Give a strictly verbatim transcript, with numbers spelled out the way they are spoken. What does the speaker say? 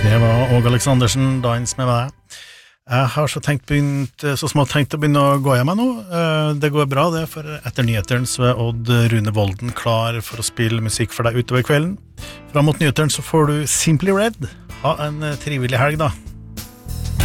Det var Åge Aleksandersen, Dans med meg. Jeg har så, tenkt begynt, så smått tenkt å begynne å gå hjem nå. Det går bra det, for etter nyheteren så er Odd Rune Volden klar for å spille musikk for deg utover kvelden. Fram mot nyheteren så får du Simply Red. Ha en trivelig helg da.